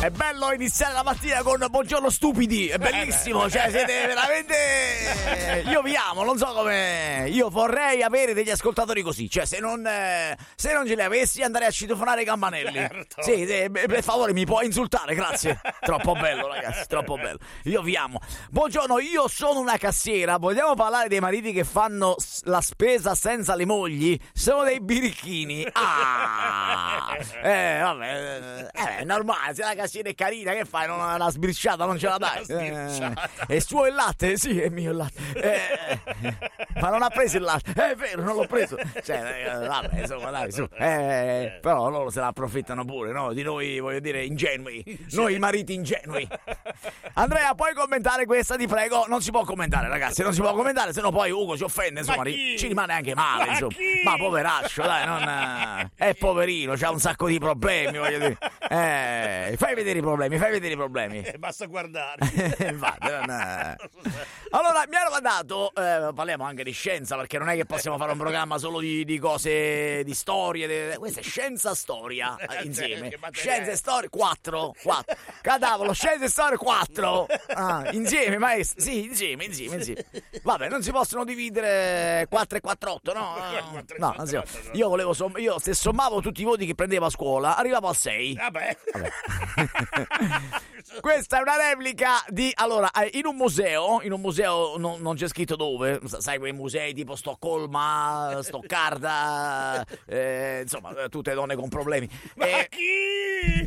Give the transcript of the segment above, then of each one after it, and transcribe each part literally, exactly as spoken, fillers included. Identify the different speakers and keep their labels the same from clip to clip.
Speaker 1: È bello iniziare la mattina con buongiorno stupidi, è bellissimo, cioè siete veramente... Io vi amo, non so come... Io vorrei avere degli ascoltatori così, cioè se non, eh, se non ce li avessi andrei a citofonare i campanelli.
Speaker 2: Certo.
Speaker 1: Sì, sì, per favore mi puoi insultare, grazie. Troppo bello ragazzi, troppo bello. Io vi amo. Buongiorno, io sono una cassiera, vogliamo parlare dei mariti che fanno la spesa senza le mogli? Sono dei birichini. Ah! Eh, vabbè, eh, è normale, se la cassiera è carina, che fai? Non, la sbirciata non ce la dai? Eh, è suo il latte? Sì, è mio il latte. Eh, ma non ha preso il latte? È vero, non l'ho preso. Cioè, eh, vabbè, insomma, dai, su. Eh, però loro se la approfittano pure, no? Di noi, voglio dire, ingenui. Noi mariti ingenui. Andrea, puoi commentare questa, ti prego? Non si può commentare, ragazzi, non si può commentare, sennò poi Ugo si offende, insomma, ci rimane anche male,
Speaker 2: ma
Speaker 1: insomma.
Speaker 2: chi?
Speaker 1: Ma poveraccio, dai, non... È poverino, c'ha un sacco di problemi, voglio dire. Eh, fai vedere i problemi, fai vedere i problemi.
Speaker 2: Eh, basta guardare.
Speaker 1: Infatti, non è... Allora, mi hanno mandato, eh, parliamo anche di scienza, perché non è che possiamo fare un programma solo di, di cose, di storie, di... questa è scienza storia eh, insieme. Scienza e storia, quattro, quattro. Cadavolo, scienza e storia, quattro. Ah, insieme, maestro, sì, insieme, insieme, insieme. Vabbè, non si possono dividere quattro e quattro, otto, no? No, non si può. Io volevo, somm- io se sommavo tutti i voti che prendevo a scuola, arrivavo al sei.
Speaker 2: Vabbè.
Speaker 1: Vabbè. Questa è una replica di... Allora, in un museo, in un museo non, non c'è scritto dove, sai quei musei tipo Stoccolma, Stoccarda, eh, insomma, tutte donne con problemi.
Speaker 2: Ma
Speaker 1: eh,
Speaker 2: chi?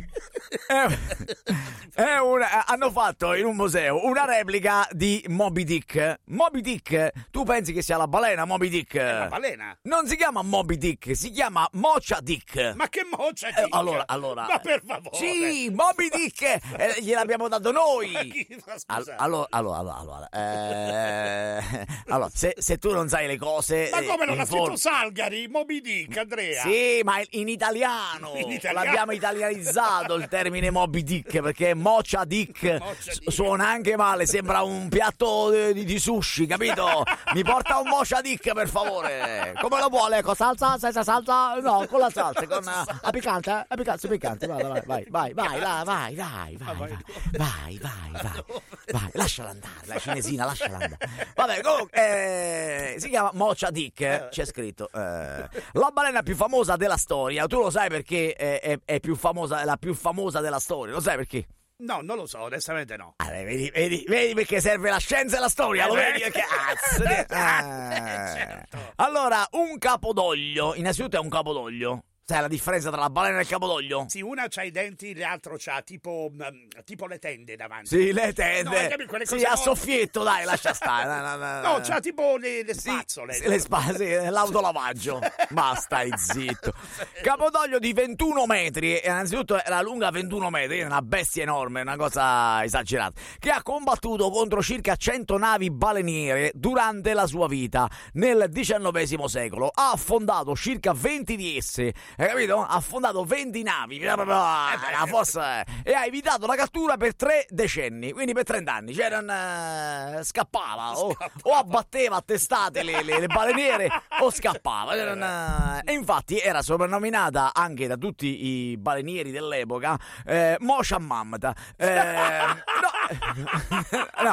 Speaker 1: È, è una, hanno fatto in un museo una replica di Moby Dick. Moby Dick, tu pensi che sia la balena Moby Dick?
Speaker 2: È la balena.
Speaker 1: Non si chiama Moby Dick, si chiama Mocha Dick.
Speaker 2: Ma che Mocha Dick?
Speaker 1: Eh, allora, allora.
Speaker 2: Ma per favore.
Speaker 1: Sì, Moby Dick, eh, gliel'abbiamo dato noi.
Speaker 2: Ma chi? Ma
Speaker 1: All- allora, allora, allora, allora, eh, allora se, se tu non sai le cose...
Speaker 2: Ma come non
Speaker 1: eh,
Speaker 2: ha scritto
Speaker 1: for-
Speaker 2: Salgari? Moby Dick, Andrea?
Speaker 1: Sì, ma in italiano.
Speaker 2: In italiano.
Speaker 1: L'abbiamo italianizzato il termine Moby Dick, perché Mocha Dick,
Speaker 2: Mocha
Speaker 1: s-
Speaker 2: Dick.
Speaker 1: suona anche male, sembra un piatto di, di- di sushi, capito? Mi porta un Mocha Dick, per favore. Come lo vuole? Con salsa? Senza salsa? No, con la salsa, con uh, la piccante, eh? La piccante, piccante. Vai, vai, vai, vai, vai, là, vai, dai, vai, vai, vai, vai, vai, vai, lasciala andare, la cinesina, lasciala andare. Vabbè, comunque, eh, si chiama Mocha Dick, c'è scritto, eh, la balena più famosa della storia. Tu lo sai perché è, è, è più famosa, è la più famosa della storia, lo sai perché?
Speaker 2: No, non lo so, onestamente no.
Speaker 1: Ah, vedi, vedi, vedi perché serve la scienza e la storia, lo vedi? Che cazzo di- Ah.
Speaker 2: Certo.
Speaker 1: Allora, un capodoglio, innanzitutto è un capodoglio. Sai la differenza tra la balena e il capodoglio?
Speaker 2: Sì, una c'ha i denti, l'altro c'ha tipo, mm, tipo le tende davanti.
Speaker 1: Sì, le
Speaker 2: No,
Speaker 1: tende.
Speaker 2: capi- quelle
Speaker 1: Sì,
Speaker 2: cose
Speaker 1: a
Speaker 2: no-
Speaker 1: soffietto, dai, lascia stare. No, no, no,
Speaker 2: No, c'ha tipo le, le spazzole.
Speaker 1: Sì, le spazzole, sì, l'autolavaggio. Ma stai zitto. Capodoglio di ventuno metri, e innanzitutto era lunga ventuno metri, una bestia enorme, una cosa esagerata, che ha combattuto contro circa cento navi baleniere durante la sua vita nel diciannovesimo secolo. Ha affondato circa venti di esse, hai capito? Ha affondato venti navi, la forza, e ha evitato la cattura per tre decenni, quindi per trent'anni, cioè non eh, scappava, o, o abbatteva a testate le, le, le baleniere o scappava, cioè, non, eh, e infatti era soprannominata anche da tutti i balenieri dell'epoca eh, Mocha Mamta, eh, no, no.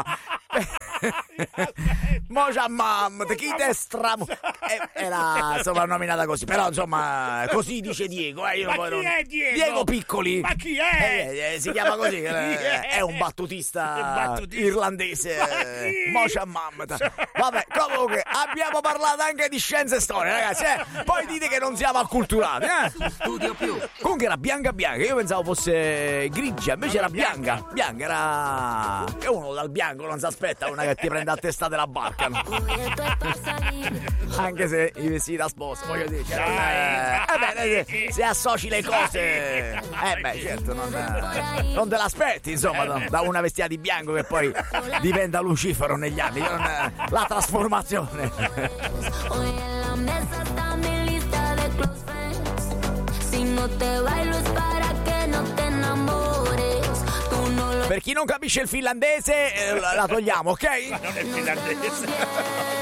Speaker 1: Mocha Mamta, chi destra era soprannominata così, però insomma così dice Diego, eh, io
Speaker 2: Ma
Speaker 1: poi
Speaker 2: chi
Speaker 1: non...
Speaker 2: è Diego?
Speaker 1: Diego Piccoli.
Speaker 2: Ma chi è?
Speaker 1: Eh, eh, si chiama così, eh, è un battutista,
Speaker 2: Battutista.
Speaker 1: irlandese,
Speaker 2: Ma
Speaker 1: eh,
Speaker 2: chi?
Speaker 1: Mocha Mamta. Vabbè, comunque abbiamo parlato anche di scienze e storia, ragazzi, eh? Poi dite che non siamo acculturati, eh?
Speaker 3: Studio Più.
Speaker 1: Comunque era bianca bianca, io pensavo fosse grigia, invece era bianca. Bianca era... E uno dal bianco non si aspetta una che ti prende a testate la barca, no? Anche se i vestiti da sposa, voglio dire, cioè, eh, eh beh, se associ le cose, eh beh, certo, non, non te l'aspetti, insomma, da, da una vestita di bianco che poi diventa Lucifero negli anni, non, la trasformazione.
Speaker 4: Hoy en la mesa está mi lista de close friends. Si no te bailo es para que no te enamores. Tú no lo
Speaker 1: Per chi non capisce il finlandese, eh, la, la togliamo, ok?
Speaker 2: Ma non è finlandese.